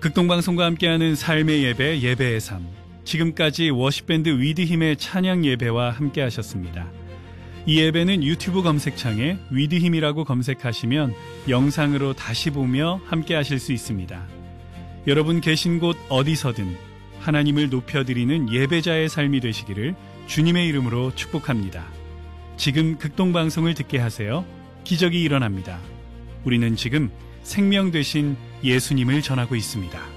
극동방송과 함께하는 삶의 예배, 예배의 삶. 지금까지 워십밴드 위드힘의 찬양 예배와 함께하셨습니다. 이 예배는 유튜브 검색창에 위드힘이라고 검색하시면 영상으로 다시 보며 함께하실 수 있습니다. 여러분 계신 곳 어디서든 하나님을 높여드리는 예배자의 삶이 되시기를 주님의 이름으로 축복합니다. 지금 극동방송을 듣게 하세요. 기적이 일어납니다. 우리는 지금 생명 되신 예수님을 전하고 있습니다.